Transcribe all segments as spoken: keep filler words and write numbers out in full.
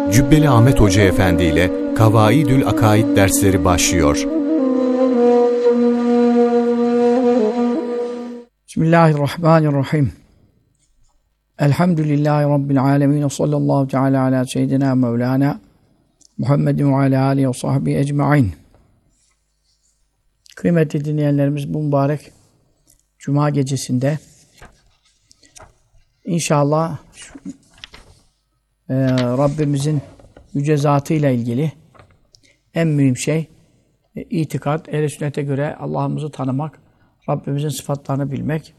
Cübbeli Ahmet Hoca Efendi ile Kavaidül Akaid dersleri başlıyor. Bismillahirrahmanirrahim. Elhamdülillahi Rabbil alemin. Sallallahu teala ala seyyidina Mevlana Muhammedin ve ala alihi ve sahbihi ecma'in. Kıymetli dinleyenlerimiz, bu mübarek Cuma gecesinde İnşallah e, Rabbimizin yüce zatıyla ilgili en mühim şey e, itikat, ehl-i sünnete göre Allah'ımızı tanımak, Rabbimizin sıfatlarını bilmek.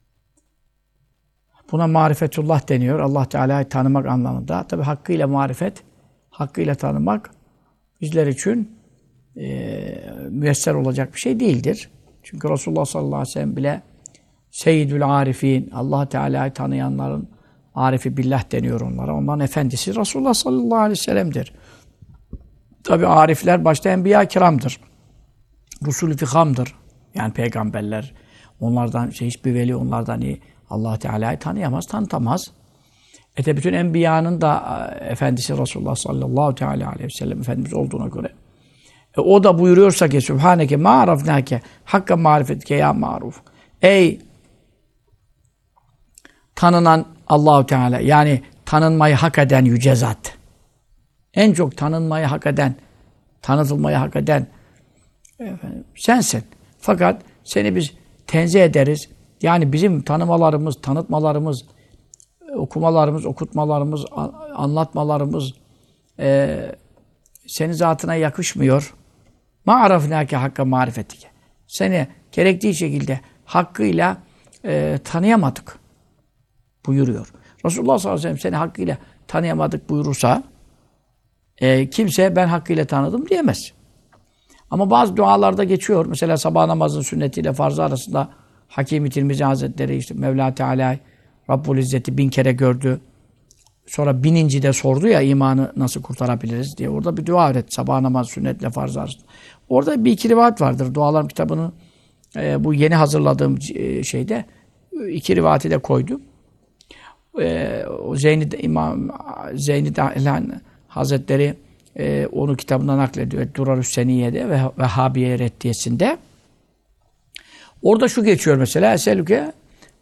Buna marifetullah deniyor. Allah Teala'yı tanımak anlamında. Tabi hakkıyla marifet, hakkıyla tanımak bizler için e, müyesser olacak bir şey değildir. Çünkü Resulullah sallallahu aleyhi ve sellem bile Seyyidül Arifin, Allah Teala'yı tanıyanların Arifi billah deniyor onlara. Onların efendisi Resulullah sallallahu aleyhi ve sellem'dir. Tabi arifler başta enbiya kiramdır. Rusul-i fihamdır. Yani peygamberler. Onlardan şey, hiçbir veli onlardan iyi Allah Teala'yı tanıyamaz, tanıtamaz. E de bütün enbiyanın da efendisi Resulullah sallallahu teala aleyhi ve sellem Efendimiz olduğuna göre. E o da buyuruyorsa ki Sübhaneke ma'arafnake hakka marifetike ya maruf. Ey tanınan Allahu Teala, yani tanınmayı hak eden yüce zat. En çok tanınmayı hak eden, tanıtılmayı hak eden efendim, sensin. Fakat seni biz tenzih ederiz. Yani bizim tanımalarımız, tanıtmalarımız, okumalarımız, okutmalarımız, anlatmalarımız e, senin zatına yakışmıyor. Ma'arafnâke hakka marifetike. Seni gerektiği şekilde hakkıyla e, tanıyamadık buyuruyor. Resulullah sallallahu aleyhi ve sellem seni hakkıyla tanıyamadık buyurursa e, kimse ben hakkıyla tanıdım diyemez. Ama bazı dualarda geçiyor. Mesela sabah namazının sünnetiyle farzı arasında Hakim-i Tirmizi Hazretleri işte Mevla Teala Rabbul İzzet'i bin kere gördü. Sonra bininci de sordu ya imanı nasıl kurtarabiliriz diye. Orada bir dua öğretti. Sabah namazı sünnetle farzı arasında. Orada bir iki rivayet vardır. Dualarım kitabını e, bu yeni hazırladığım e, şeyde iki rivayeti de koydum. E, o Zeyni İmam Zeyni Dahlan Hazretleri e, onu kitabından naklediyor. Durar-ı Seniye'de ve Vehhabiye Reddiyesinde. Orada şu geçiyor mesela eselüke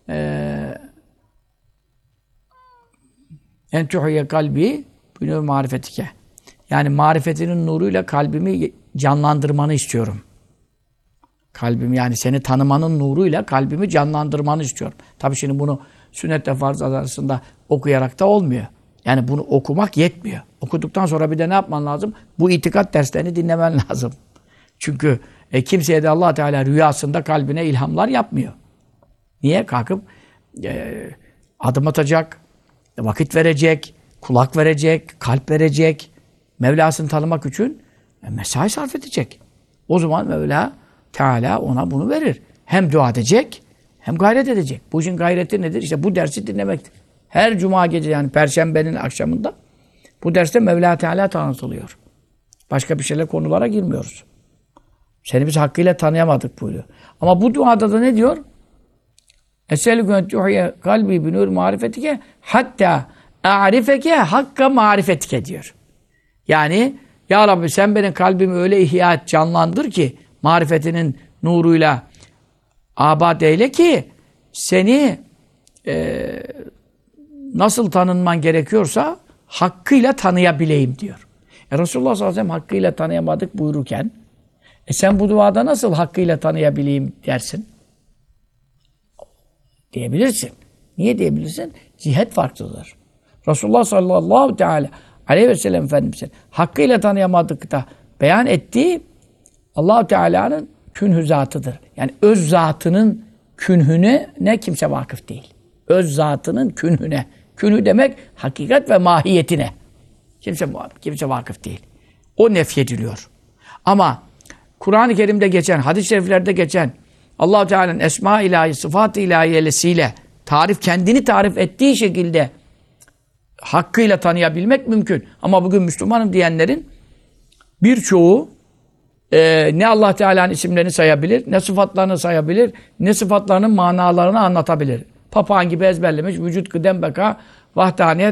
en tuhiyye kalbi bünûr marifetike. Yani marifetinin nuruyla kalbimi canlandırmanı istiyorum. Kalbimi, yani seni tanımanın nuruyla kalbimi canlandırmanı istiyorum. Tabii şimdi bunu sünnetle farz arasında okuyarak da olmuyor. Yani bunu okumak yetmiyor. Okuduktan sonra bir de ne yapman lazım? Bu itikat derslerini dinlemen lazım. Çünkü e, kimseye de Allah Teala rüyasında kalbine ilhamlar yapmıyor. Niye? Kalkıp e, adım atacak, vakit verecek, kulak verecek, kalp verecek. Mevlasını tanımak için e, mesai sarf edecek. O zaman Mevla Teala ona bunu verir. Hem dua edecek, hem gayret edecek. Bu işin gayreti nedir? İşte bu dersi dinlemektir. Her cuma gece, yani perşembenin akşamında bu derste Mevla Teala tanıtılıyor. Başka bir şeyler, konulara girmiyoruz. Seni biz hakkıyla tanıyamadık buyuruyor. Ama bu duada da ne diyor? Eselükü en tuhiyye kalbi binûr marifetike hatta a'rifeke hakka marifetike diyor. Yani ya Rabbi sen benim kalbimi öyle ihya et, canlandır ki marifetinin nuruyla abad eyle ki seni e, nasıl tanınman gerekiyorsa hakkıyla tanıyabileyim diyor. E Resulullah sallallahu aleyhi ve sellem hakkıyla tanıyamadık buyururken e sen bu duada nasıl hakkıyla tanıyabileyim dersin? Diyebilirsin. Niye diyebilirsin? Cihet farklıdır. Resulullah sallallahu teala aleyhi ve sellem Efendimiz'in hakkıyla tanıyamadık da beyan ettiği Allah-u Teala'nın künhü zatıdır. Yani öz zatının künhüne ne kimse vakıf değil. Öz zatının künhüne. Künhü demek hakikat ve mahiyetine. Kimse kimse vakıf değil. O nefyediliyor. Ama Kur'an-ı Kerim'de geçen, hadis-i şeriflerde geçen Allah-u Teala'nın esma ilahi, sıfat-ı ilahiyelesiyle tarif, kendini tarif ettiği şekilde hakkıyla tanıyabilmek mümkün. Ama bugün Müslümanım diyenlerin birçoğu e, ne Allah Teala'nın isimlerini sayabilir, ne sıfatlarını sayabilir, ne sıfatlarının manalarını anlatabilir. Papağan gibi ezberlemiş, vücut, kıdem, beka, vahdaniyet,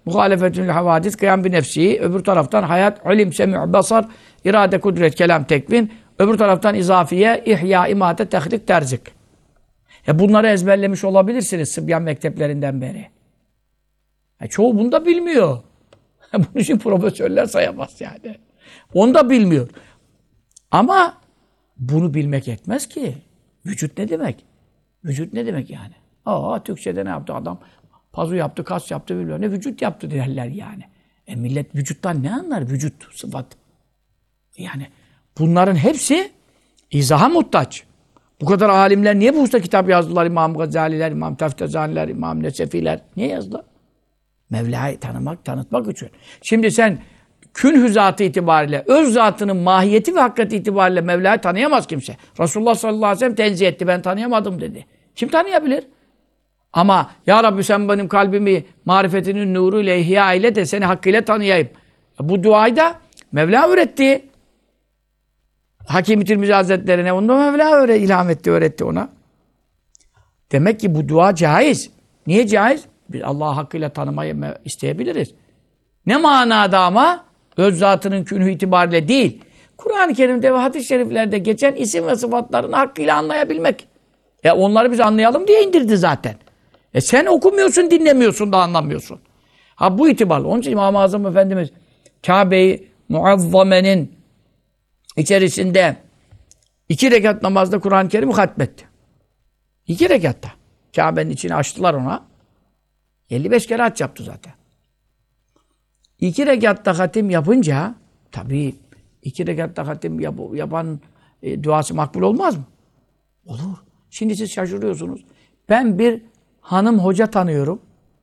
Muhalefetül havadis kıyam bir nefsi. Öbür taraftan hayat, ilim, semû, basar, irade, kudret, kelam, tekvin. Öbür taraftan izafiye, ihya, imate, tehlik, terzik. E bunları ezberlemiş olabilirsiniz Sıbyan mekteplerinden beri. E çoğu bunu da bilmiyor. Bunun için profesörler sayamaz yani. Onu da bilmiyor. Ama bunu bilmek yetmez ki. Vücut ne demek? Vücut ne demek yani? Aa, Türkçe'de ne yaptı adam? Pazu yaptı, kas yaptı, bilmiyorum ne vücut yaptı derler yani. E millet vücuttan ne anlar? Vücut, sıfat. Yani bunların hepsi izaha muhtaç. Bu kadar alimler niye bu usta kitap yazdılar? İmam Gazaliler, İmam Taftazaniler, İmam Nesefiler. Niye yazdılar? Mevla'yı tanımak, tanıtmak için. Şimdi sen künhü zatı itibariyle, öz zatının mahiyeti ve hakikati itibariyle Mevla'yı tanıyamaz kimse. Resulullah sallallahu aleyhi ve sellem tenzih etti. Ben tanıyamadım dedi. Kim tanıyabilir? Ama ya Rabbi sen benim kalbimi marifetinin nuruyla ihya ile de seni hakkıyla tanıyayım. Bu duayı da Mevla öğretti. Hakim-i Tirmizi Hazretleri'ne onu da Mevla öğretti, ilham etti, öğretti ona. Demek ki bu dua caiz. Niye caiz? Biz Allah'ı hakkıyla tanımayı isteyebiliriz. Ne manada ama? Öz zatının künhü itibariyle değil. Kur'an-ı Kerim'de ve hadis-i şeriflerde geçen isim ve sıfatlarını hakkıyla anlayabilmek. E onları biz anlayalım diye indirdi zaten. E sen okumuyorsun, dinlemiyorsun da anlamıyorsun. Ha bu itibarla. Onun için İmam-ı Azam Efendimiz Kabe-i Muazzamen'in içerisinde iki rekat namazda Kur'an-ı Kerim'i hatmetti. İki rekatta. Kabe'nin içini açtılar ona. elli beş kere hac yaptı zaten. İki rekatta hatim yapınca tabii iki rekatta hatim yap yapan e, duası makbul olmaz mı? Olur. Şimdi siz şaşırıyorsunuz. Ben bir hanım hoca tanıyorum.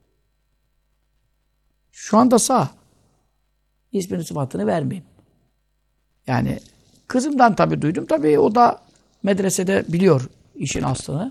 Şu anda sağ. İsmini sıfatını vermeyeyim. Yani kızımdan tabii duydum. Tabii o da medresede biliyor işin aslını.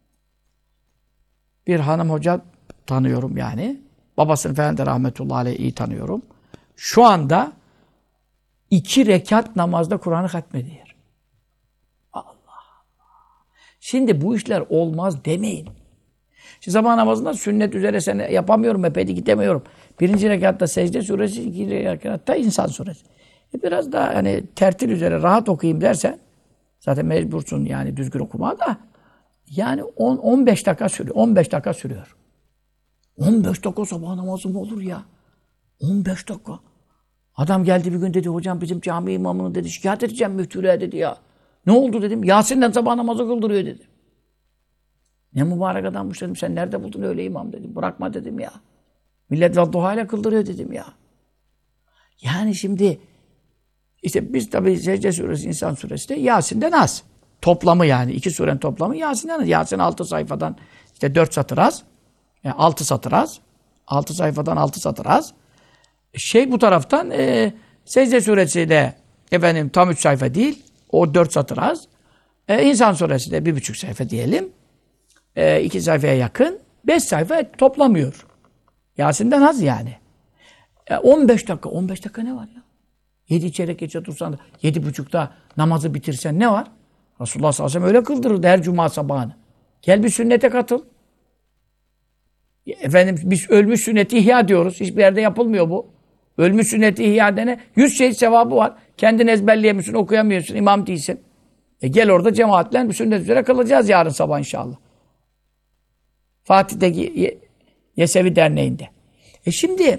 Bir hanım hoca tanıyorum yani. Babasını falan da rahmetullahi aleyh iyi tanıyorum. Şu anda iki rekat namazda Kur'an'ı hatmediyor. Allah Allah. Şimdi bu işler olmaz demeyin. Şimdi sabah namazında sünnet üzere sen yapamıyorum, epeydi gidemiyorum. Birinci rekatta secde suresi, ikinci rekatta insan suresi. E biraz daha hani tertil üzere rahat okuyayım dersen zaten mecbursun yani düzgün okumaya da yani on on beş dakika sürüyor. on beş dakika sürüyor. on beş dakika sabah namazı mı olur ya? on beş dakika. Adam geldi bir gün dedi hocam bizim cami imamını dedi şikayet edeceğim müftülüğe dedi ya. Ne oldu dedim. Yasin'den sabah namazı kıldırıyor dedi. Ne mübarek adammış dedim. Sen nerede buldun öyle imam dedim. Bırakma dedim ya. Millet vadduhayla kıldırıyor dedim ya. Yani şimdi işte biz tabii Secde Suresi, İnsan Suresi de Yasin'den az. Toplamı yani. iki surenin toplamı Yasin'den az. Yasin altı sayfadan işte dört satır az. Yani altı satır az. altı sayfadan altı satır az. Şey bu taraftan e, Secde Suresi de efendim tam üç sayfa değil. O dört satır az. E, İnsan Suresi de bir buçuk sayfa diyelim. E, iki sayfaya yakın. beş sayfa toplamıyor. Yasin'den az yani. E, on beş dakika. on beş dakika ne var ya? yedi çeyrek geçe dursan da yedi buçukta namazı bitirsen ne var? Resulullah sallallahu aleyhi ve sellem öyle kıldırırdı her cuma sabahını. Gel bir sünnete katıl. Efendim biz ölmüş sünneti ihya diyoruz. Hiçbir yerde yapılmıyor bu. Ölmüş sünneti ihya dene yüz şehit sevabı var. Kendin ezberleyemiyorsun, okuyamıyorsun, imam değilsin. E gel orada cemaatle bir sünnet üzere kılacağız yarın sabah inşallah. Fatih'teki Yesevi Derneği'nde. E şimdi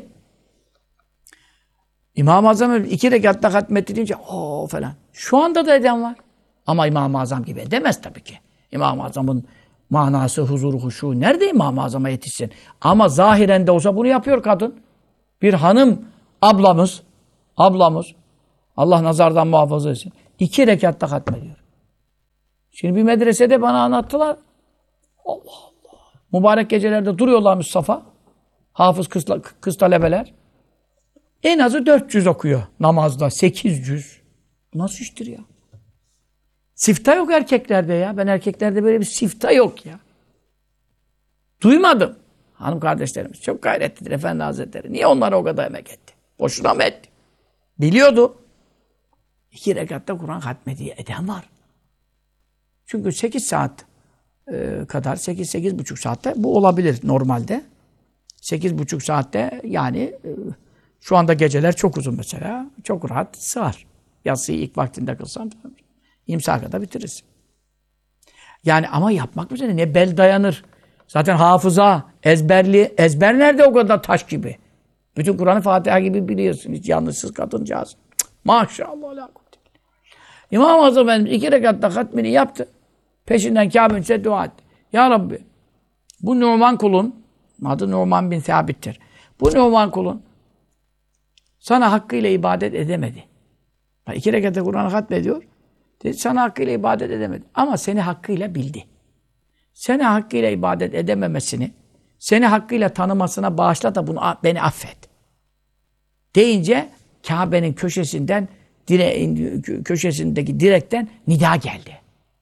İmam-ı Azam iki rekatta hatmettirince o falan. Şu anda da eden var. Ama İmam-ı Azam gibi edemez tabii ki. İmam-ı Azam'ın manası, huzuru, huşu nerede İmam-ı Azam'a yetişsin? Ama zahiren de olsa bunu yapıyor kadın. Bir hanım ablamız, ablamız, Allah nazardan muhafaza etsin. İki rekatta hatmediyor. Şimdi bir medresede bana anlattılar. Allah Allah. Mübarek gecelerde duruyorlarmış safa. Hafız kız, kız talebeler. En azı dört yüz okuyor namazda. sekiz yüz. Nasıl iştir ya? Sifta yok erkeklerde ya. Ben erkeklerde böyle bir sifta yok ya. Duymadım. Hanım kardeşlerimiz çok gayretlidir Efendi Hazretleri. Niye onlara o kadar emek etti? Boşuna mı etti? Biliyordu. İki rekatta Kur'an hatmediği eden var. Çünkü sekiz saat e, kadar, sekiz sekiz buçuk saatte bu olabilir normalde. Sekiz buçuk saatte yani e, şu anda geceler çok uzun mesela. Çok rahat sığar. Yatsıyı ilk vaktinde kılsam imsaka da bitiririz. Yani ama yapmak üzere ne bel dayanır. Zaten hafıza, ezberli. Ezber nerede o kadar taş gibi? Bütün Kur'an-ı Fatiha gibi biliyorsun. Hiç yanlışsız kadıncağız. Cık, maşallah. İmam-ı Azam Efendimiz iki rekatta hatmini yaptı. Peşinden Kabe'ye dua etti. Ya Rabbi, bu Numan kulun, adı Numan bin Sabit'tir. Bu Numan kulun sana hakkıyla ibadet edemedi. İki rekatta Kur'an'ı hatmediyor. Dedi, sana hakkıyla ibadet edemedi. Ama seni hakkıyla bildi. Seni hakkıyla ibadet edememesini, seni hakkıyla tanımasına bağışla da bunu beni affet. Deyince Kabe'nin köşesinden dire, köşesindeki direkten nida geldi.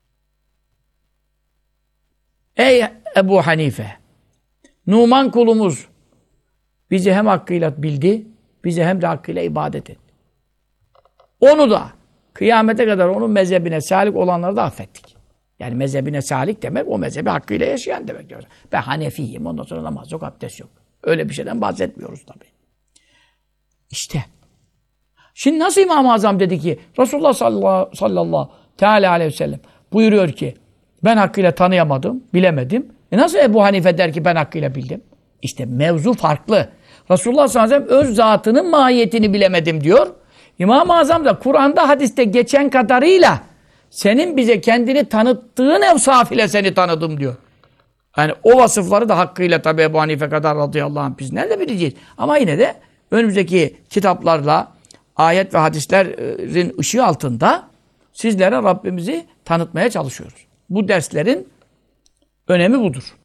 Ey Ebu Hanife! Numan kulumuz bizi hem hakkıyla bildi, bize hem de hakkıyla ibadet etti. Onu da kıyamete kadar onun mezhebine salik olanları da affettik. Yani mezhebine salik demek, o mezhebi hakkıyla yaşayan demek. Ben Hanefiyim, ondan sonra namaz yok, abdest yok. Öyle bir şeyden bahsetmiyoruz tabii. İşte. Şimdi nasıl İmam-ı Azam dedi ki, Resulullah sallallahu, sallallahu teala aleyhi ve sellem buyuruyor ki, ben hakkıyla tanıyamadım, bilemedim. E nasıl Ebu Hanife der ki ben hakkıyla bildim? İşte mevzu farklı. Resulullah sallallahu aleyhi ve sellem öz zatının mahiyetini bilemedim diyor. İmam-ı Azam da Kur'an'da, hadiste geçen kadarıyla senin bize kendini tanıttığın evsaf ile seni tanıdım diyor. Yani o vasıfları da hakkıyla tabi Ebu Hanife kadar radıyallahu anh biz nerede bileceğiz? Ama yine de önümüzdeki kitaplarla, ayet ve hadislerin ışığı altında sizlere Rabbimizi tanıtmaya çalışıyoruz. Bu derslerin önemi budur.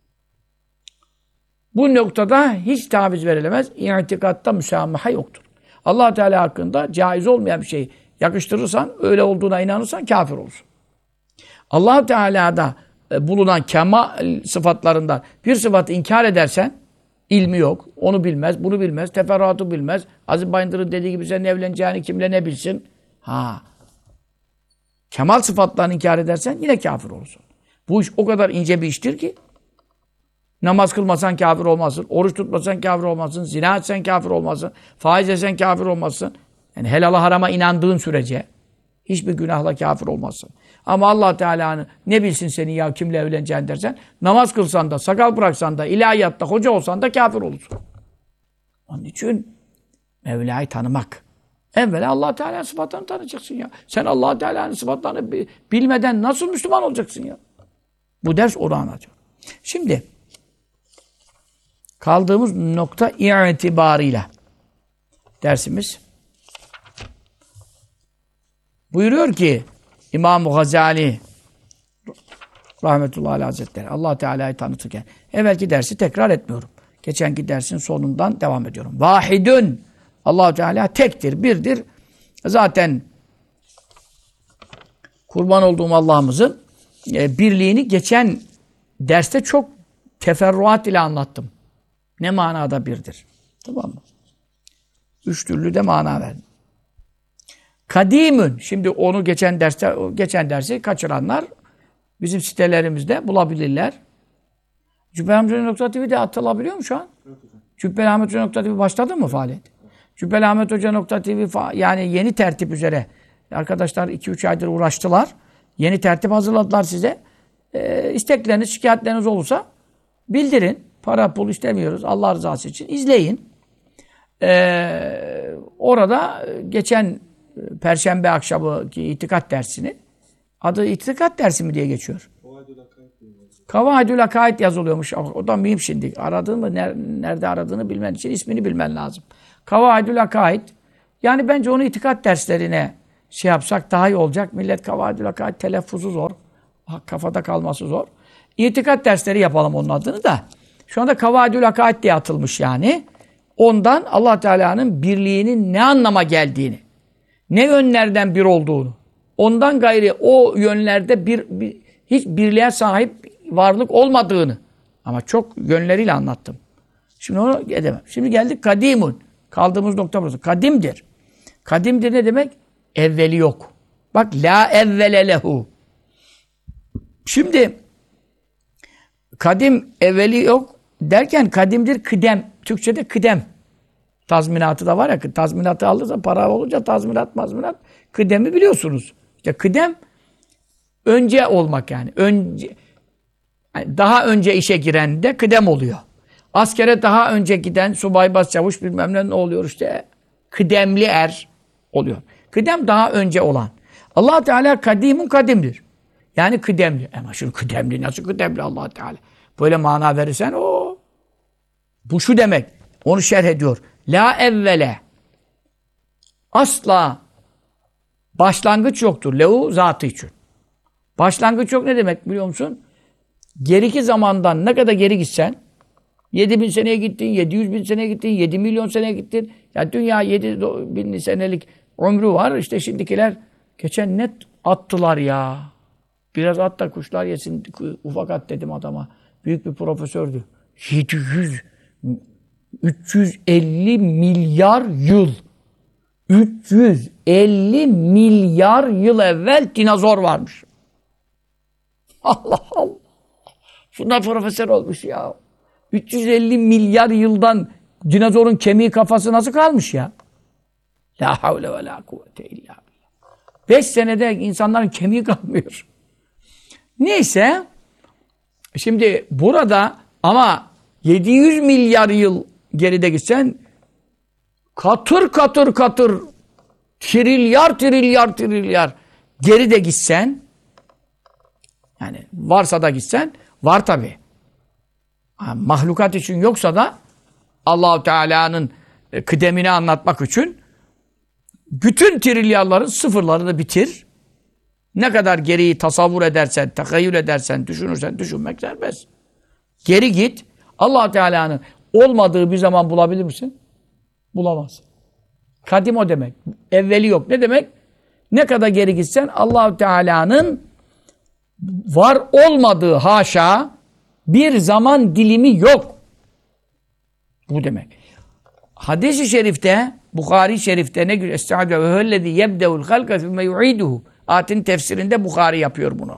Bu noktada hiç taviz verilemez. İtikatta müsamaha yoktur. Allah Teala hakkında caiz olmayan bir şeyi yakıştırırsan, öyle olduğuna inanırsan kafir olursun. Allah Teala'da bulunan kemal sıfatlarından bir sıfatı inkar edersen, ilmi yok, onu bilmez, bunu bilmez, teferruatı bilmez. Aziz Bayındır'ın dediği gibi senin evleneceğini kimle ne bilsin? Ha. Kemal sıfatlarını inkar edersen yine kafir olursun. Bu iş o kadar ince bir iştir ki namaz kılmasan kafir olmazsın, oruç tutmasan kafir olmazsın, zina etsen kafir olmazsın, faiz etsen kafir olmazsın. Yani helala harama inandığın sürece hiçbir günahla kafir olmazsın. Ama Allah Teala'nın ne bilsin seni ya kimle evleneceksin dersen, namaz kılsan da, sakal bıraksan da, ilahiyatta hoca olsan da kafir olursun. Onun için Mevla'yı tanımak. Evvela Allah Teala'nın sıfatlarını tanıyacaksın ya. Sen Allah Teala'nın sıfatlarını bilmeden nasıl Müslüman olacaksın ya? Bu ders onu anlatıyor. Şimdi kaldığımız nokta itibarıyla dersimiz buyuruyor ki İmam-ı Gazali rahmetullahi aleyh hazretleri Allah Teala'yı tanıtırken evvelki dersi tekrar etmiyorum. Geçenki dersin sonundan devam ediyorum. Vahidun, Allah Teala tektir, birdir. Zaten kurban olduğum Allah'ımızın e, birliğini geçen derste çok teferruat ile anlattım. Ne manada birdir? Tamam mı? Üç türlü de mana verdim. Kadimün. Şimdi onu geçen derste, geçen dersi kaçıranlar bizim sitelerimizde bulabilirler. Cübbelahmet nokta tv'de atılabiliyor mu şu an? Cübbelahmet nokta tv başladı mı faaliyet? Cübbelahmet nokta tv yani yeni tertip üzere. Arkadaşlar iki üç aydır uğraştılar. Yeni tertip hazırladılar size. Ee, istekleriniz, şikayetleriniz olursa bildirin. Para pul istemiyoruz. Allah rızası için. İzleyin. Ee, orada geçen Perşembe akşamı ki itikat dersini adı itikat dersi mi diye geçiyor. Kavaidül Akaid yazılıyormuş. O da mühim şimdi. Aradığın mı? Nerede aradığını bilmen için ismini bilmen lazım. Kavaidül Akaid. Yani bence onu itikat derslerine şey yapsak daha iyi olacak. Millet Kavaidül Akaid telaffuzu zor. Kafada kalması zor. İtikat dersleri yapalım onun adını da. Şu anda Kavaidül Akaid diye atılmış yani. Ondan Allah Teala'nın birliğinin ne anlama geldiğini, ne yönlerden bir olduğunu, ondan gayri o yönlerde bir, bir hiç birliğe sahip varlık olmadığını ama çok yönleriyle anlattım. Şimdi onu edemem. Şimdi geldik kadimun. Kaldığımız nokta burası. Kadimdir. Kadimdir ne demek? Evveli yok. Bak la evvele lehu. Şimdi kadim evveli yok. derken kadimdir, kıdem. Türkçe'de kıdem. Tazminatı da var ya, tazminatı alırsa para olunca tazminat, mazminat. Kıdemi biliyorsunuz. İşte kıdem önce olmak yani. Önce, yani daha önce işe giren de kıdem oluyor. Askere daha önce giden subay, başçavuş bilmem ne ne oluyor işte. Kıdemli er oluyor. Kıdem daha önce olan. Allah Teala kadimun kadimdir. Yani kıdemli. Ama şu kıdemli nasıl kıdemli Allah Teala? Böyle mana verirsen o. Bu şu demek. Onu şerh ediyor. La evvele. Asla başlangıç yoktur. Lehu zatı için. Başlangıç yok ne demek biliyor musun? Geriki zamandan ne kadar geri gitsen, yedi bin seneye gittin, yedi yüz bin seneye gittin, yedi milyon seneye gittin. Yani dünya yedi bin senelik ömrü var. İşte şimdikiler geçen net attılar ya. Biraz at da kuşlar yesin. Ufak at dedim adama. Büyük bir profesördü. yedi yüz, üç yüz elli milyar yıl. üç yüz elli milyar yıl evvel dinozor varmış. Allah Allah. Şunlar profesör olmuş ya. üç yüz elli milyar yıldan dinozorun kemiği kafası nasıl kalmış ya? La havle ve la kuvvete illa billah. Beş senede insanların kemiği kalmıyor. Neyse. Şimdi burada ama yedi yüz milyar yıl geride gitsen katır katır katır trilyar trilyar trilyar geride gitsen yani varsa da gitsen var tabi. Mahlukat için yoksa da Allah-u Teala'nın kıdemini anlatmak için bütün trilyarların sıfırlarını bitir. Ne kadar geriyi tasavvur edersen, takayyül edersen, düşünürsen düşünmek serbest. Geri git. Allah Teala'nın olmadığı bir zaman bulabilir misin? Bulamazsın. Kadim o demek. Evveli yok. Ne demek? Ne kadar geri gitsen Allah Teala'nın var olmadığı haşa bir zaman dilimi yok. Bu demek. Hadis-i şerifte, Bukhari şerifte ne güzel estağfirullah ve hellezî yebde'ul halka sümme yu'iduhu. Ayetin tefsirinde Bukhari yapıyor bunu.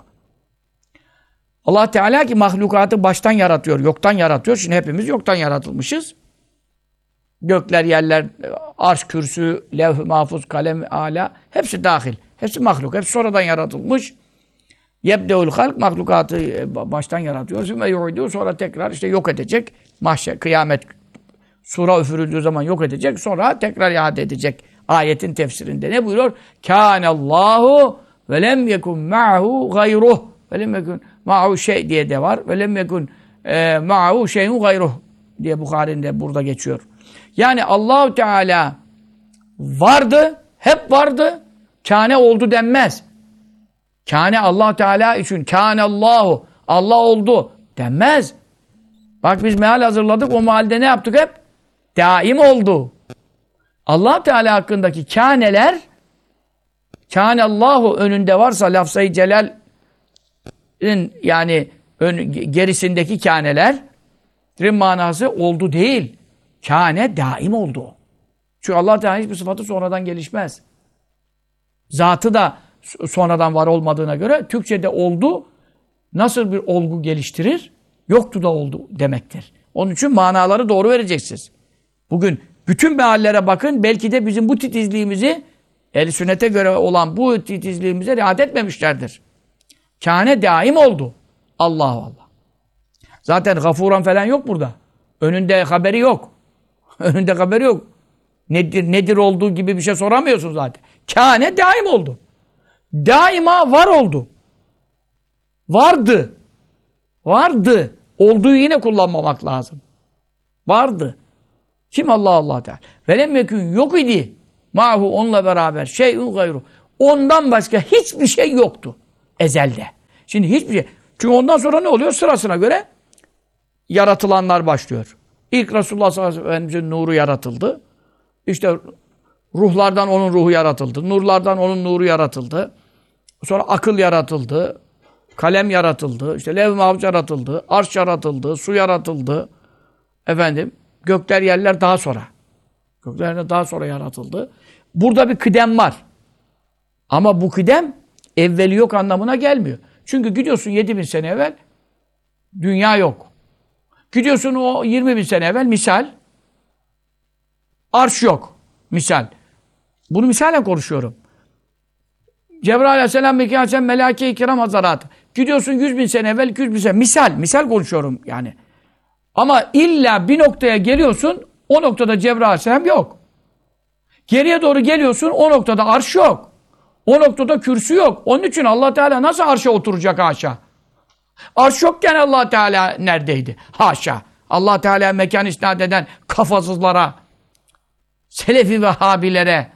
Allah Teala ki mahlukatı baştan yaratıyor, yoktan yaratıyor. Şimdi hepimiz yoktan yaratılmışız. Gökler, yerler, arş, kürsü, levh-i mahfuz, kalem, ala hepsi dahil. Hepsi mahluk. Hepsi sonradan yaratılmış. Yebdeul halk mahlukatı baştan yaratıyor. Sümme yu'iduhu sonra tekrar işte yok edecek. Mahşer, kıyamet sura üfürüldüğü zaman yok edecek. Sonra tekrar iade edecek. Ayetin tefsirinde ne buyuruyor? Kânallâhu ve lem yekun ma'hu gayruh. Ve lem yekun ma'hu şey diye de var. Ve lem yekun e, ma'hu şeyun gayruh diye Bukhari'nde burada geçiyor. Yani Allah-u Teala vardı, hep vardı. Kâne oldu denmez. Kâne Allah Teala için kânallâhu Allah oldu denmez. Bak biz meal hazırladık. O mealde ne yaptık hep? Daim oldu. Allah Teala hakkındaki kâneler kânallâhu önünde varsa lafzayı celal'in yani ön, gerisindeki kânelerin manası oldu değil. Kâne daim oldu. Çünkü Allah Teala hiçbir sıfatı sonradan gelişmez. Zatı da sonradan var olmadığına göre Türkçe'de oldu nasıl bir olgu geliştirir? Yoktu da oldu demektir. Onun için manaları doğru vereceksiniz. Bugün bütün meallere bakın. Belki de bizim bu titizliğimizi ehl-i sünnete göre olan bu titizliğimize riayet etmemişlerdir. Kâne daim oldu. Allah Allah. Zaten gafuran falan yok burada. Önünde haberi yok. Önünde haberi yok. Nedir, nedir olduğu gibi bir şey soramıyorsun zaten. Kâne daim oldu. Daima var oldu. Vardı. Vardı. Olduğu yine kullanmamak lazım. Vardı. Kim Allah Allah Teala? Velem yekün yok idi. Mahu onunla beraber şey'un gayru. Ondan başka hiçbir şey yoktu. Ezelde. Şimdi hiçbir şey. Çünkü ondan sonra ne oluyor? Sırasına göre yaratılanlar başlıyor. İlk Resulullah sallallahu aleyhi ve sellem'in nuru yaratıldı. İşte ruhlardan onun ruhu yaratıldı. Nurlardan onun nuru yaratıldı. Sonra akıl yaratıldı. Kalem yaratıldı. İşte lev-i mahfuz yaratıldı. Arş yaratıldı. Su yaratıldı. Efendim gökler yerler daha sonra. Gökler daha sonra yaratıldı. Burada bir kıdem var. Ama bu kıdem evveli yok anlamına gelmiyor. Çünkü gidiyorsun yedi bin sene evvel dünya yok. Gidiyorsun o yirmi bin sene evvel misal. Arş yok. Misal. Bunu misalen konuşuyorum. Cebrail aleyhisselam, Mikail aleyhisselam, melâke-i kiram hazaratı. Gidiyorsun yüz bin sene evvel, yüz bin sene. Misal. Misal konuşuyorum yani. Ama illa bir noktaya geliyorsun, o noktada Cebrail aleyhisselam yok. Geriye doğru geliyorsun, o noktada arş yok. O noktada kürsü yok. Onun için Allah Teala nasıl arşa oturacak haşa? Arş yokken Allah Teala neredeydi? Haşa. Allah Teala mekan isnat eden kafasızlara, Selefi Vehhabilere.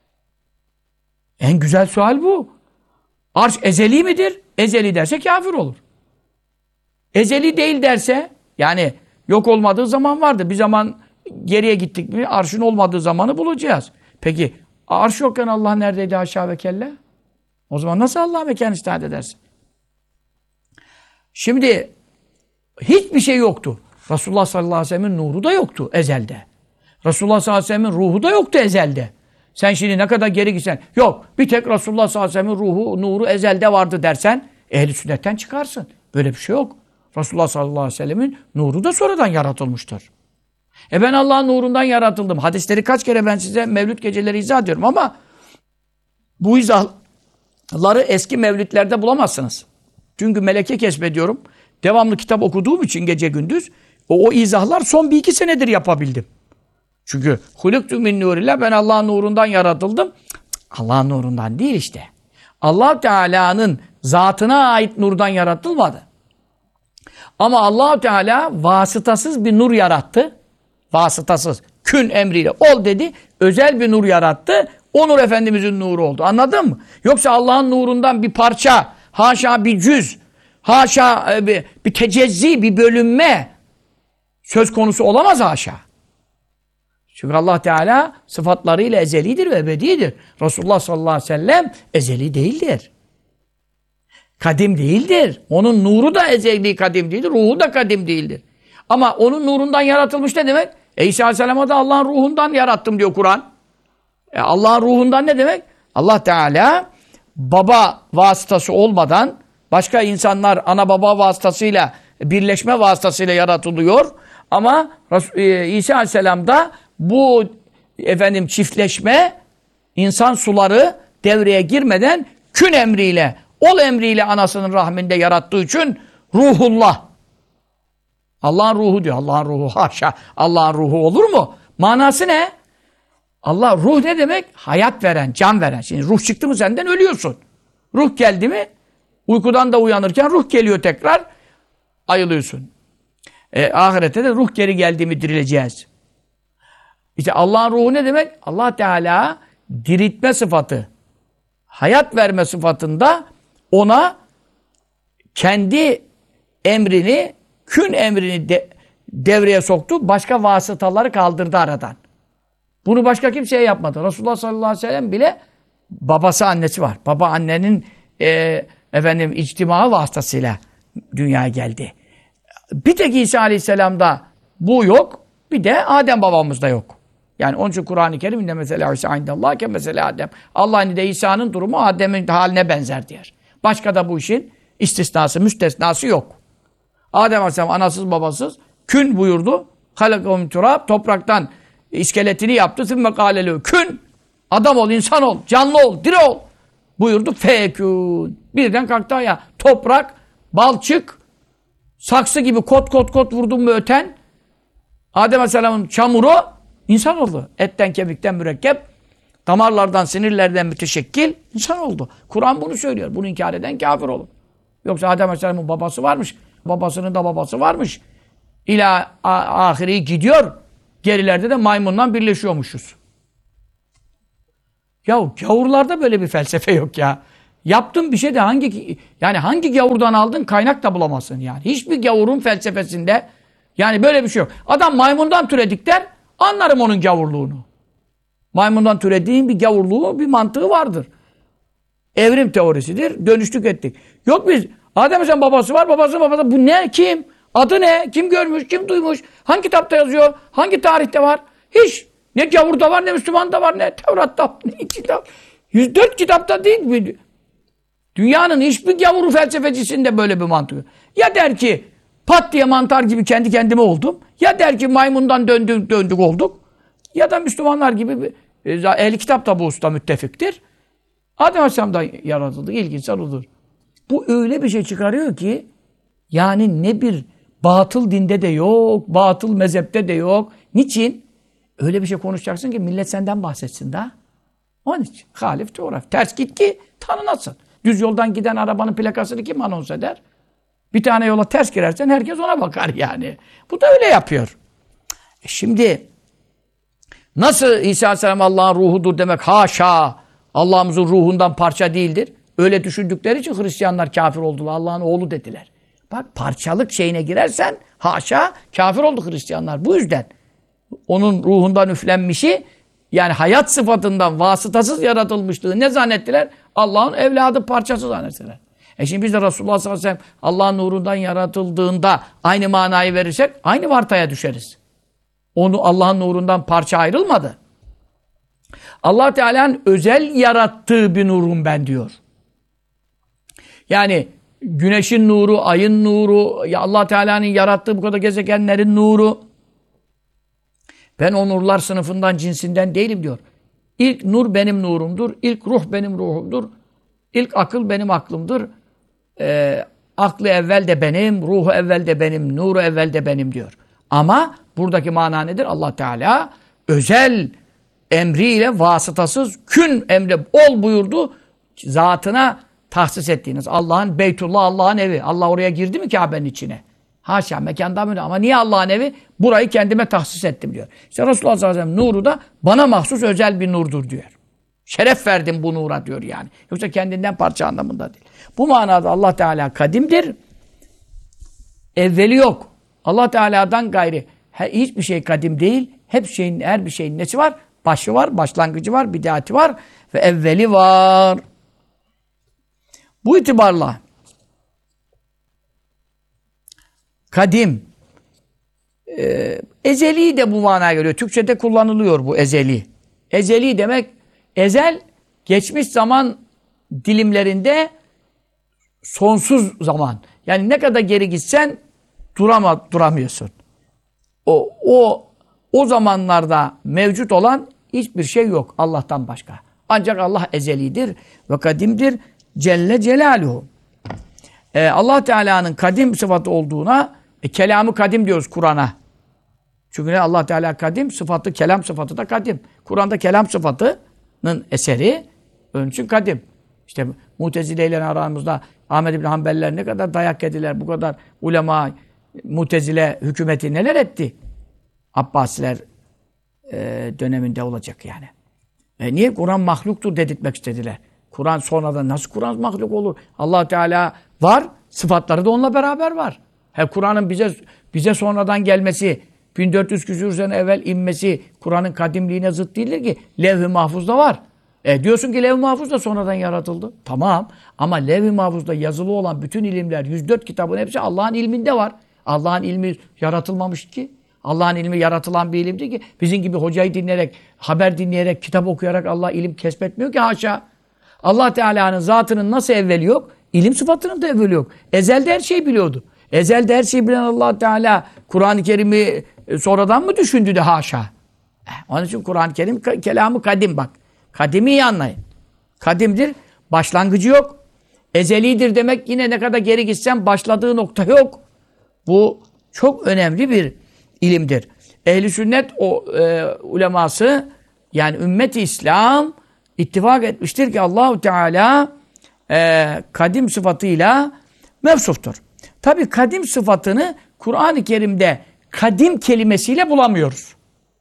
En güzel sual bu. Arş ezeli midir? Ezeli derse kafir olur. Ezeli değil derse, yani yok olmadığı zaman vardı. Bir zaman geriye gittik mi arşın olmadığı zamanı bulacağız. Peki arş yokken Allah neredeydi haşa ve kelle? O zaman nasıl Allah mekan isnat edersin? Şimdi hiçbir şey yoktu. Resulullah sallallahu aleyhi ve sellem'in nuru da yoktu ezelde. Resulullah sallallahu aleyhi ve sellem'in ruhu da yoktu ezelde. Sen şimdi ne kadar geri gitsen, yok bir tek Resulullah sallallahu aleyhi ve sellem'in ruhu, nuru ezelde vardı dersen, ehl-i sünnetten çıkarsın. Böyle bir şey yok. Resulullah sallallahu aleyhi ve sellem'in nuru da sonradan yaratılmıştır. E ben Allah'ın nurundan yaratıldım. Hadisleri kaç kere ben size Mevlüt geceleri izah ediyorum ama bu izahları eski mevlütlerde bulamazsınız. Çünkü meleke kesbediyorum. Devamlı kitap okuduğum için gece gündüz o, o izahlar son bir iki senedir yapabildim. Çünkü huluktu min nurillah, ben Allah'ın nurundan yaratıldım. Allah'ın nurundan değil işte. Allah Teala'nın zatına ait nurdan yaratılmadı. Ama Allah Teala vasıtasız bir nur yarattı. Vasıtasız. Kün emriyle ol dedi. Özel bir nur yarattı. O nur Efendimizin nuru oldu. Anladın mı? Yoksa Allah'ın nurundan bir parça, haşa bir cüz, haşa bir, bir tecezzi, bir bölünme söz konusu olamaz haşa. Çünkü Allah Teala sıfatlarıyla ezelidir ve ebedidir. Resulullah sallallahu aleyhi ve sellem ezeli değildir. Kadim değildir. Onun nuru da ezeli kadim değildir. Ruhu da kadim değildir. Ama onun nurundan yaratılmış ne demek? E İsa aleyhisselam'a da Allah'ın ruhundan yarattım diyor Kur'an. E Allah'ın ruhundan ne demek? Allah Teala baba vasıtası olmadan başka insanlar ana baba vasıtasıyla, birleşme vasıtasıyla yaratılıyor. Ama e, İsa aleyhisselam'da bu efendim çiftleşme, insan suları devreye girmeden kün emriyle, ol emriyle anasının rahminde yarattığı için ruhullah. Allah'ın ruhu diyor. Allah'ın ruhu haşa. Allah'ın ruhu olur mu? Manası ne? Allah ruh ne demek? Hayat veren, can veren. Şimdi ruh çıktı mı senden ölüyorsun. Ruh geldi mi uykudan da uyanırken ruh geliyor tekrar ayılıyorsun. E, ahirette de ruh geri geldi mi dirileceğiz. İşte Allah'ın ruhu ne demek? Allah Teala diriltme sıfatı, hayat verme sıfatında ona kendi emrini, kün emrini de, devreye soktu. Başka vasıtaları kaldırdı aradan. Bunu başka kimseye yapmadı. Resulullah sallallahu aleyhi ve sellem bile babası, annesi var. Baba annenin e, efendim içtimaı vasıtasıyla dünyaya geldi. Bir tek İsa aleyhisselam'da bu yok. Bir de Adem babamızda yok. Yani onun için Kur'an-ı Kerim'de mesela İsa indallah ke mesela Adem. Allah'ın de İsa'nın durumu Adem'in haline benzer diyor. Başka da bu işin istisnası, müstesnası yok. Adem aleyhisselam anasız babasız kün buyurdu. Halakum turab, topraktan iskeletini yaptı. Sümme kâlelû kün, adam ol, insan ol, canlı ol, diri ol buyurdu. Fekûn. Birden kalktı ayağa. Toprak, balçık, saksı gibi kot kot kot vurdun mu öten, Adem aleyhisselamın çamuru insan oldu. Etten, kemikten mürekkep, damarlardan, sinirlerden müteşekkil insan oldu. Kur'an bunu söylüyor. Bunu inkar eden kafir olur. Yoksa Adem aleyhisselamın babası varmış. Babasının da babası varmış. İlâ ahiri gidiyor. Gerilerde de maymunla birleşiyormuşuz. Ya gavurlarda böyle bir felsefe yok ya. Yaptığın bir şey de hangi yani hangi gavurdan aldın kaynak da bulamazsın yani. Hiçbir gavurun felsefesinde yani böyle bir şey yok. Adam maymundan türedik der, anlarım onun gavurluğunu. Maymundan türediğin bir gavurluğu, bir mantığı vardır. Evrim teorisidir. Dönüştük ettik. Yok biz Adem sen babası var, babası babası. Bu ne? Kim? Adı ne? Kim görmüş? Kim duymuş? Hangi kitapta yazıyor? Hangi tarihte var? Hiç. Ne gavurda var, ne Müslüman'da var, ne Tevrat'ta var, ne kitap. yüz dört kitapta değil mi? Dünyanın hiçbir gavuru felsefecisinde böyle bir mantığı. Ya der ki Pat diye mantar gibi kendi kendime oldum. Ya der ki maymundan döndük, döndük olduk. Ya da Müslümanlar gibi bir, ehli kitap da bu usta müttefiktir. Adem Aleyhisselam'dan yaratıldık. İlginç odur. Bu öyle bir şey çıkarıyor ki yani ne bir batıl dinde de yok, batıl mezhepte de yok. Niçin? Öyle bir şey konuşacaksın ki millet senden bahsetsin daha. Onun için. Halif coğraf. Ters git ki tanınasın. Düz yoldan giden arabanın plakasını kim anons eder? Bir tane yola ters girersen herkes ona bakar yani. Bu da öyle yapıyor. E şimdi nasıl İsa Aleyhisselam Allah'ın ruhudur demek? Haşa! Allah'ımızın ruhundan parça değildir. Öyle düşündükleri için Hristiyanlar kafir oldular. Allah'ın oğlu dediler. Bak parçalık şeyine girersen haşa kafir oldu Hristiyanlar. Bu yüzden onun ruhundan üflenmişi yani hayat sıfatından vasıtasız yaratılmışlığı ne zannettiler? Allah'ın evladı parçası zannettiler. E şimdi biz de Resulullah sallallahu aleyhi ve sellem Allah'ın nurundan yaratıldığında aynı manayı verirsek aynı vartaya düşeriz. Onu Allah'ın nurundan parça ayrılmadı. Allah Teala'nın özel yarattığı bir nurum ben diyor. Yani güneşin nuru, ayın nuru, ya Allah Teala'nın yarattığı bu kadar gezegenlerin nuru. Ben o nurlar sınıfından, cinsinden değilim diyor. İlk nur benim nurumdur, ilk ruh benim ruhumdur, ilk akıl benim aklımdır. Ee, aklı evvel de benim, ruhu evvel de benim, nuru evvel de benim diyor. Ama buradaki mana nedir? Allah Teala özel emriyle vasıtasız kün emri ol buyurdu. Zatına tahsis ettiğiniz Allah'ın Beytullah, Allah'ın evi. Allah oraya girdi mi Kabe'nin içine? Haşa mekanda mı? Ama niye Allah'ın evi? Burayı kendime tahsis ettim diyor. İşte Resulullah sallallahu aleyhi ve sellem nuru da bana mahsus özel bir nurdur diyor. Şeref verdim bu nura diyor yani. Yoksa kendinden parça anlamında değil. Bu manada Allah Teala kadimdir. Evveli yok. Allah Teala'dan gayri hiçbir şey kadim değil. Hep şeyin, her bir şeyin nesi var? Başı var, başlangıcı var, bidayeti var ve evveli var. Bu itibarla kadim e, ezeli de bu manaya geliyor. Türkçe'de kullanılıyor bu ezeli. Ezeli demek ezel geçmiş zaman dilimlerinde sonsuz zaman. Yani ne kadar geri gitsen durama, duramıyorsun. O, o, o zamanlarda mevcut olan hiçbir şey yok Allah'tan başka. Ancak Allah ezelidir ve kadimdir. Celle Celaluhu. Ee, Allah Teala'nın kadim sıfatı olduğuna e, kelamı kadim diyoruz Kur'an'a. Çünkü ne? Allah Teala kadim, sıfatı, kelam sıfatı da kadim. Kur'an'da kelam sıfatının eseri, onun için kadim. İşte Mutezile ile aramızda Ahmed İbni Hanbeliler ne kadar dayak yediler, bu kadar ulema, Mutezile hükümeti neler etti? Abbasiler e, döneminde olacak yani. E niye? Kur'an mahluktur dedirtmek istediler. Kur'an sonradan nasıl Kur'an mahluk olur? Allah Teala var, sıfatları da onunla beraber var. He Kur'an'ın bize bize sonradan gelmesi, bin dört yüz küsur sene evvel inmesi Kur'an'ın kadimliğine zıt değildir ki. Levh-i Mahfuz'da var. E diyorsun ki Levh-i Mahfuz da sonradan yaratıldı. Tamam. Ama Levh-i Mahfuz'da yazılı olan bütün ilimler, yüz dört kitabın hepsi Allah'ın ilminde var. Allah'ın ilmi yaratılmamış ki. Allah'ın ilmi yaratılan bir ilimdir ki. Bizim gibi hocayı dinleyerek, haber dinleyerek, kitap okuyarak Allah ilim kesbetmiyor ki haşa. Allah Teala'nın zatının nasıl evveli yok? İlim sıfatının da evveli yok. Ezelde her şeyi biliyordu. Ezelde her şeyi bilen Allah Teala Kur'an-ı Kerim'i sonradan mı düşündü de haşa? Onun için Kur'an-ı Kerim kelamı kadim bak. Kadimi iyi anlayın. Kadimdir. Başlangıcı yok. Ezelidir demek yine ne kadar geri gitsen başladığı nokta yok. Bu çok önemli bir ilimdir. Ehl-i sünnet o e, uleması yani ümmet-i İslam ittifak etmiştir ki Allahu Teala e, kadim sıfatıyla mevsuftur. Tabi kadim sıfatını Kur'an-ı Kerim'de kadim kelimesiyle bulamıyoruz.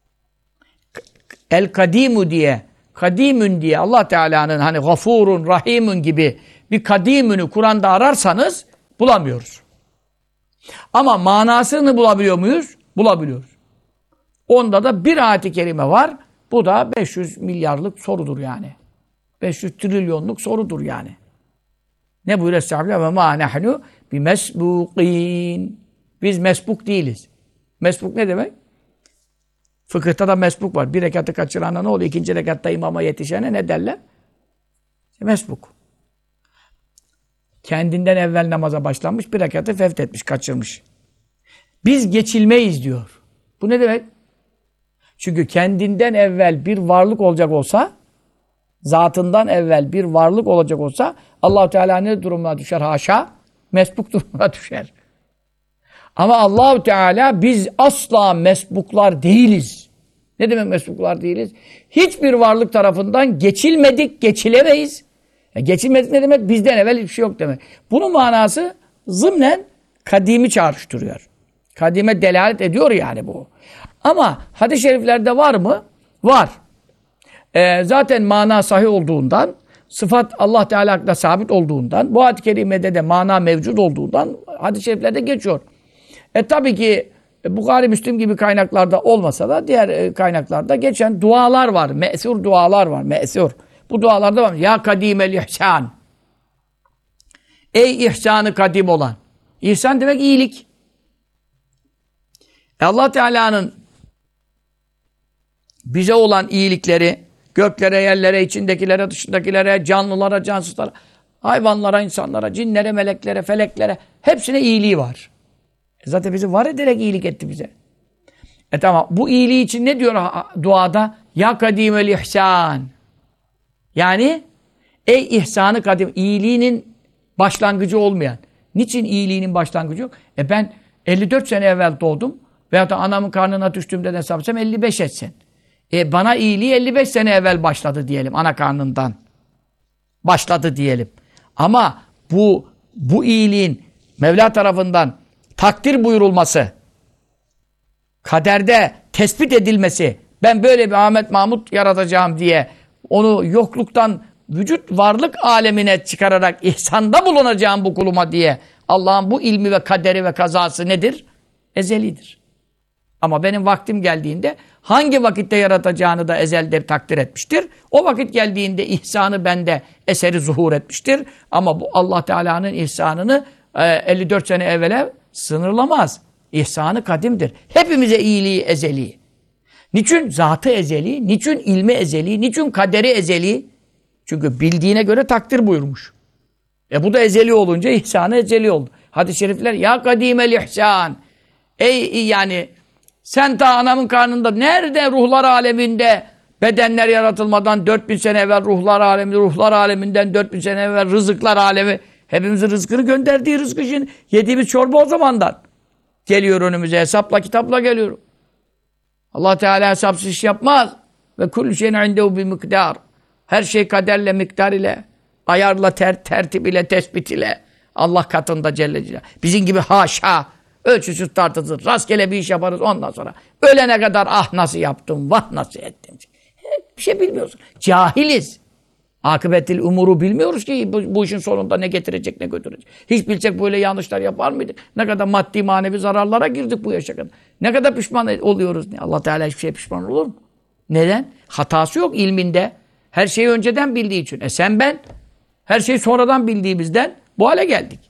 El-Kadimu diye, Kadimün diye Allah Teala'nın hani Gafurun, Rahimun gibi bir kadimünü Kur'an'da ararsanız bulamıyoruz. Ama manasını bulabiliyor muyuz? Bulabiliyoruz. Onda da bir ayet-i kerime var. Bu da beş yüz milyarlık sorudur yani. beş yüz trilyonluk sorudur yani. Ne buyuruyor Estağfirullah? Ve mâ nehnu bimesbûkîn. Biz mesbuk değiliz. Mesbuk ne demek? Fıkıhta da mesbuk var. Bir rekatı kaçırana ne oluyor? İkinci rekatta imama yetişene ne derler? Mesbuk. Kendinden evvel namaza başlanmış, bir rekatı fevt etmiş, kaçırmış. Biz geçilmeyiz diyor. Bu ne demek? Çünkü kendinden evvel bir varlık olacak olsa, zatından evvel bir varlık olacak olsa Allah-u Teala ne durumuna düşer? Haşa, mesbuk durumuna düşer. Ama Allah-u Teala biz asla mesbuklar değiliz. Ne demek mesbuklar değiliz? Hiçbir varlık tarafından geçilmedik, geçilemeyiz. Yani geçilmedik ne demek? Bizden evvel hiçbir şey yok demek. Bunun manası zımnen kadimi çağrıştırıyor. Kadime delalet ediyor yani bu. Ama hadis-i şeriflerde var mı? Var. Ee, zaten mana sahih olduğundan, sıfat Allah Teala hakkında sabit olduğundan, bu hadis-i kerimede de mana mevcut olduğundan hadis-i şeriflerde geçiyor. E tabii ki Bukhari, Müslim gibi kaynaklarda olmasa da diğer kaynaklarda geçen dualar var. Me'sur dualar var. Me'sur. Bu dualarda var. Ya kadimel ihsan. Ey ihsanı kadim olan. İhsan demek iyilik. E Allah Teala'nın bize olan iyilikleri, göklere, yerlere, içindekilere, dışındakilere, canlılara, cansızlara, hayvanlara, insanlara, cinlere, meleklere, feleklere hepsine iyiliği var. E zaten bizi var ederek iyilik etti bize. E tamam. Bu iyiliği için ne diyor duada? Ya kadimel ihsan. Yani ey ihsanı kadim. İyiliğinin başlangıcı olmayan. Niçin iyiliğinin başlangıcı yok? E ben elli dört sene evvel doğdum. Veyahut da anamın karnına düştüğümde de hesaplasam elli beş etsin. E bana iyiliği elli beş sene evvel başladı diyelim. Ana karnından. Başladı diyelim. Ama bu bu iyiliğin Mevla tarafından takdir buyurulması, kaderde tespit edilmesi, ben böyle bir Ahmet Mahmut yaratacağım diye onu yokluktan vücut varlık alemine çıkararak ihsanda bulunacağım bu kuluma diye Allah'ın bu ilmi ve kaderi ve kazası nedir? Ezelidir. Ama benim vaktim geldiğinde hangi vakitte yaratacağını da ezelde takdir etmiştir. O vakit geldiğinde ihsanı bende eseri zuhur etmiştir. Ama bu Allah Teala'nın ihsanını elli dört sene evvele sınırlamaz. İhsanı kadimdir. Hepimize iyiliği ezeli. Niçin? Zatı ezeli, niçin ilmi ezeli, niçin kaderi ezeli? Çünkü bildiğine göre takdir buyurmuş. E bu da ezeli olunca ihsanı ezeli oldu. Hadis-i şerifler ya kadimel ihsan. Ey yani sen ta anamın karnında nerede ruhlar aleminde bedenler yaratılmadan dört bin sene evvel ruhlar alemi, ruhlar aleminden dört bin sene evvel rızıklar alemi. Hepimizin rızkını gönderdiği rızkı için yediğimiz çorba o zamandan. Geliyor önümüze hesapla kitapla geliyor. Allah Teala hesapsız iş yapmaz. Ve kullu şeyin indehu bir miktar. Her şey kaderle, miktar ile, ayarla, ter, tertip ile, tespit ile. Allah katında Celle Celaluhu. Bizim gibi haşa, ölçüsüz tartısız, rastgele bir iş yaparız ondan sonra. Ölene kadar ah nasıl yaptım, vah nasıl ettim. Bir şey bilmiyorsun. Cahiliz. Akıbetil umuru bilmiyoruz ki bu, bu işin sonunda ne getirecek, ne götürecek. Hiç bilsek böyle yanlışlar yapar mıydık? Ne kadar maddi manevi zararlara girdik bu yaşa kadar. Ne kadar pişman oluyoruz. Allah Teala hiçbir şeye pişman olur mu? Neden? Hatası yok ilminde. Her şeyi önceden bildiği için. E sen ben her şeyi sonradan bildiğimizden bu hale geldik.